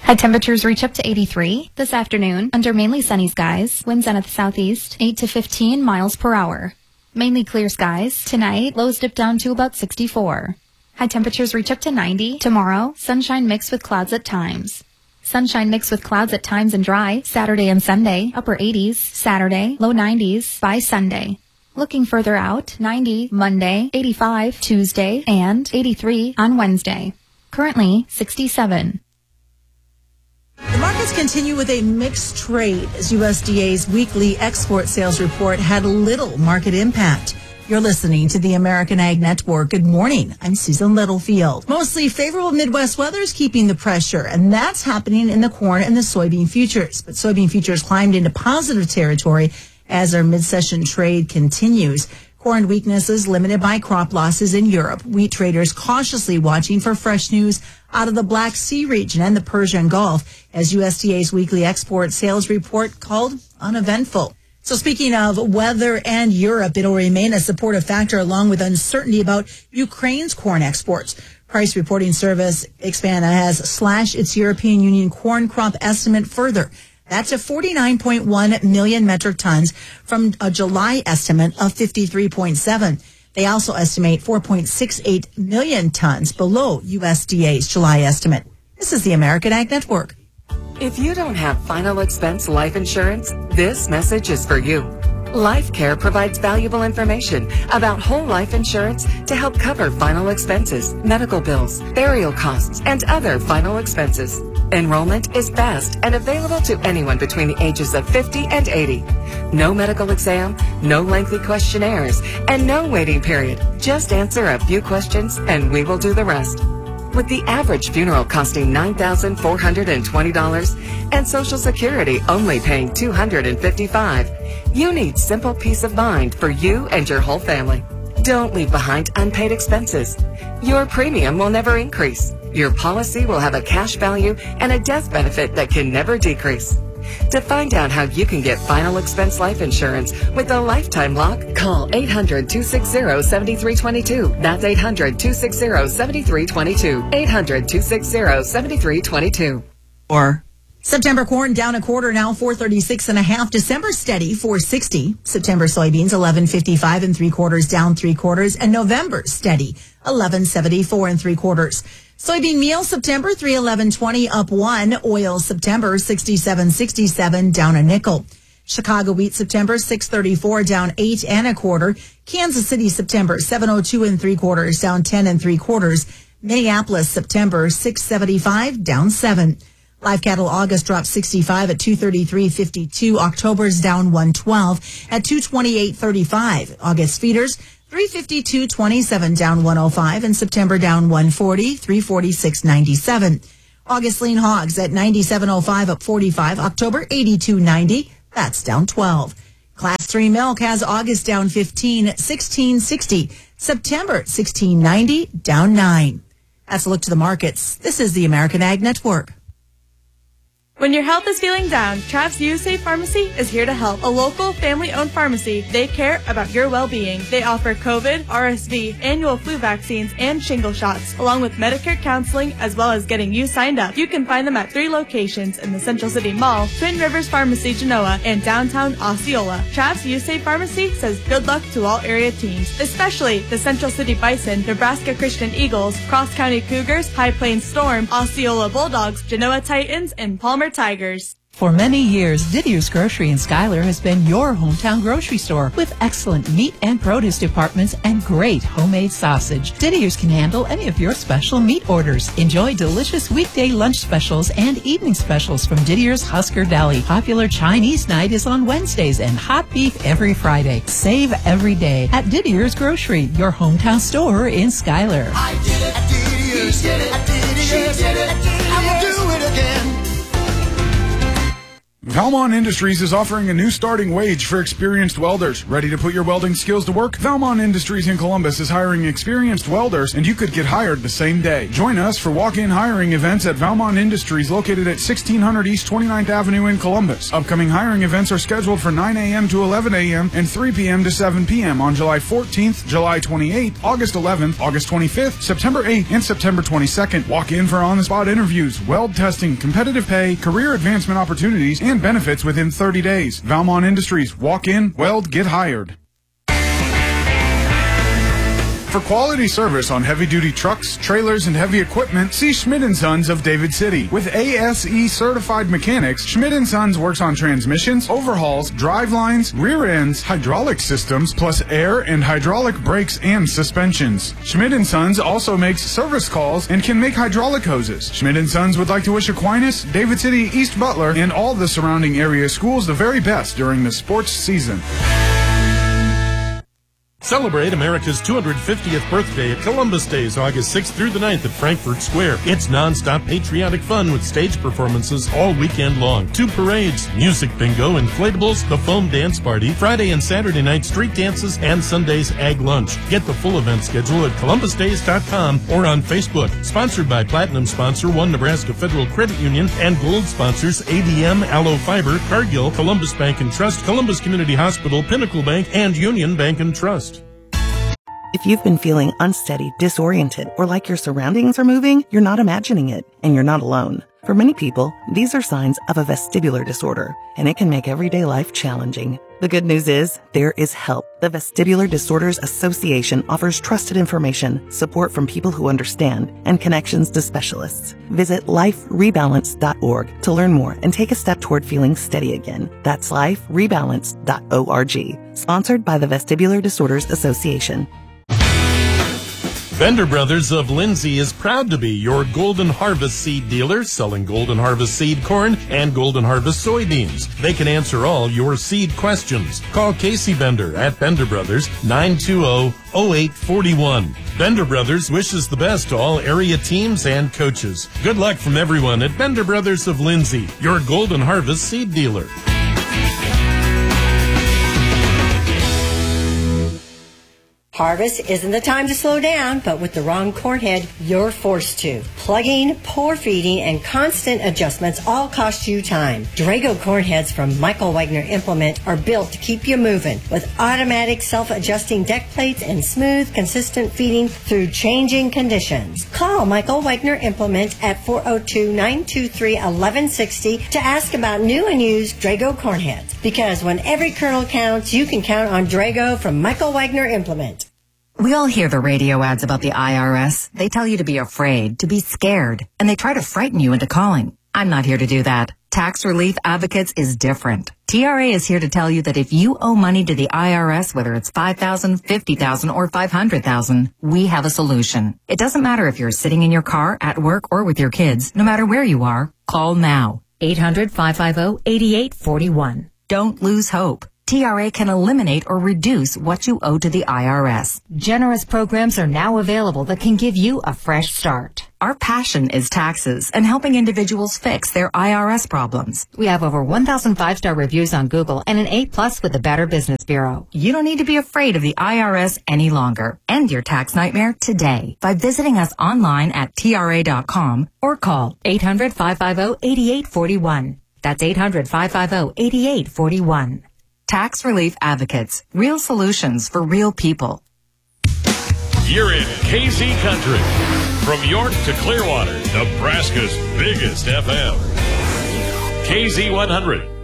High temperatures reach up to 83 this afternoon under mainly sunny skies. Winds out of the southeast, 8 to 15 miles per hour. Mainly clear skies. Tonight, lows dip down to about 64. High temperatures reach up to 90. Tomorrow, sunshine mixed with clouds at times. Sunshine mixed with clouds at times and dry. Saturday and Sunday, upper 80s. Saturday, low 90s by Sunday. Looking further out, 90 Monday, 85 Tuesday, and 83 on Wednesday. Currently, 67. The markets continue with a mixed trade as USDA's weekly export sales report had little market impact. You're listening to the American Ag Network. Good morning. I'm Susan Littlefield. Mostly favorable Midwest weather is keeping the pressure, and that's happening in the corn and the soybean futures. But soybean futures climbed into positive territory as our mid-session trade continues. Corn weakness is limited by crop losses in Europe. Wheat traders cautiously watching for fresh news out of the Black Sea region and the Persian Gulf as USDA's weekly export sales report called uneventful. So speaking of weather and Europe, it'll remain a supportive factor along with uncertainty about Ukraine's corn exports. Price reporting service Expana has slashed its European Union corn crop estimate further. That's a 49.1 million metric tons from a July estimate of 53.7. They also estimate 4.68 million tons below USDA's July estimate. This is the American Ag Network. If you don't have final expense life insurance, this message is for you. LifeCare provides valuable information about whole life insurance to help cover final expenses, medical bills, burial costs, and other final expenses. Enrollment is fast and available to anyone between the ages of 50 and 80. No medical exam, no lengthy questionnaires, and no waiting period. Just answer a few questions and we will do the rest. With the average funeral costing $9,420 and Social Security only paying $255, you need simple peace of mind for you and your whole family. Don't leave behind unpaid expenses. Your premium will never increase. Your policy will have a cash value and a death benefit that can never decrease. To find out how you can get final expense life insurance with a lifetime lock, call 800-260-7322. That's 800-260-7322. 800-260-7322. Or September corn down a quarter now, 436.5. December steady, 460. September soybeans 11.55 and 3/4 down 3/4, and November steady 11.74 and 3/4. Soybean meal September 311.20 up 1. Oil September 67.67 down a nickel. Chicago wheat September 6.34 down 8 1/4. Kansas City September 7.02 and 3/4 down 10 and 3/4. Minneapolis September 6.75 down 7. Live cattle August dropped 65 at 233.52. October's down 112 at 228.35. August feeders 352.27 down 105, and September down 140, 346.97. August lean hogs at 97.05 up 45. October 82.90, that's down 12. Class 3 milk has August down 15, 16.60. September 16.90 down 9. That's a look to the markets. This is the American Ag Network. When your health is feeling down, Travis USA Pharmacy is here to help. A local, family-owned pharmacy, they care about your well-being. They offer COVID, RSV, annual flu vaccines, and shingle shots, along with Medicare counseling, as well as getting you signed up. You can find them at 3 locations in the Central City Mall, Twin Rivers Pharmacy, Genoa, and downtown Osceola. Travis USA Pharmacy says good luck to all area teams, especially the Central City Bison, Nebraska Christian Eagles, Cross County Cougars, High Plains Storm, Osceola Bulldogs, Genoa Titans, and Palmer Tigers. For many years, Didier's Grocery in Schuyler has been your hometown grocery store with excellent meat and produce departments and great homemade sausage. Didier's can handle any of your special meat orders. Enjoy delicious weekday lunch specials and evening specials from Didier's Husker Deli. Popular Chinese night is on Wednesdays and hot beef every Friday. Save every day at Didier's Grocery, your hometown store in Schuyler. I did it at Didier's. He did it at Didier's. She did it at Didier's. I will do it again. Valmont Industries is offering a new starting wage for experienced welders. Ready to put your welding skills to work? Valmont Industries in Columbus is hiring experienced welders, and you could get hired the same day. Join us for walk-in hiring events at Valmont Industries located at 1600 East 29th Avenue in Columbus. Upcoming hiring events are scheduled for 9 a.m. to 11 a.m. and 3 p.m. to 7 p.m. on July 14th, July 28th, August 11th, August 25th, September 8th, and September 22nd. Walk in for on-the-spot interviews, weld testing, competitive pay, career advancement opportunities, and benefits within 30 days. Valmont Industries. Walk in, weld, get hired. For quality service on heavy-duty trucks, trailers, and heavy equipment, see Schmidt & Sons of David City. With ASE certified mechanics, Schmidt & Sons works on transmissions, overhauls, drive lines, rear ends, hydraulic systems, plus air and hydraulic brakes and suspensions. Schmidt & Sons also makes service calls and can make hydraulic hoses. Schmidt & Sons would like to wish Aquinas, David City, East Butler, and all the surrounding area schools the very best during the sports season. Celebrate America's 250th birthday at Columbus Days, August 6th through the 9th at Frankfurt Square. It's non-stop patriotic fun with stage performances all weekend long. 2 parades, music bingo, inflatables, the foam dance party, Friday and Saturday night street dances, and Sunday's ag lunch. Get the full event schedule at columbusdays.com or on Facebook. Sponsored by Platinum sponsor One Nebraska Federal Credit Union and Gold sponsors ADM, Allo Fiber, Cargill, Columbus Bank and Trust, Columbus Community Hospital, Pinnacle Bank, and Union Bank and Trust. If you've been feeling unsteady, disoriented, or like your surroundings are moving, you're not imagining it, and you're not alone. For many people, these are signs of a vestibular disorder, and it can make everyday life challenging. The good news is, there is help. The Vestibular Disorders Association offers trusted information, support from people who understand, and connections to specialists. Visit liferebalance.org to learn more and take a step toward feeling steady again. That's liferebalance.org. Sponsored by the Vestibular Disorders Association. Bender Brothers of Lindsay is proud to be your Golden Harvest seed dealer, selling Golden Harvest seed corn and Golden Harvest soybeans. They can answer all your seed questions. Call Casey Bender at Bender Brothers, 920-0841. Bender Brothers wishes the best to all area teams and coaches. Good luck from everyone at Bender Brothers of Lindsay, your Golden Harvest seed dealer. Harvest isn't the time to slow down, but with the wrong corn head, you're forced to. Plugging, poor feeding, and constant adjustments all cost you time. Drago corn heads from Michael Wagner Implement are built to keep you moving with automatic self-adjusting deck plates and smooth, consistent feeding through changing conditions. Call Michael Wagner Implement at 402-923-1160 to ask about new and used Drago corn heads. Because when every kernel counts, you can count on Drago from Michael Wagner Implement. We all hear the radio ads about the IRS. They tell you to be afraid, to be scared, and they try to frighten you into calling. I'm not here to do that. Tax Relief Advocates is different. TRA is here to tell you that if you owe money to the IRS, whether it's $5,000, $50,000, or $500,000, we have a solution. It doesn't matter if you're sitting in your car, at work, or with your kids. No matter where you are, call now. 800-550-8841. Don't lose hope. TRA can eliminate or reduce what you owe to the IRS. Generous programs are now available that can give you a fresh start. Our passion is taxes and helping individuals fix their IRS problems. We have over 1,000 5-star reviews on Google and an A+ with the Better Business Bureau. You don't need to be afraid of the IRS any longer. End your tax nightmare today by visiting us online at TRA.com or call 800-550-8841. That's 800-550-8841. Tax Relief Advocates. Real solutions for real people. You're in KZ Country. From York to Clearwater, Nebraska's biggest FM. KZ 100.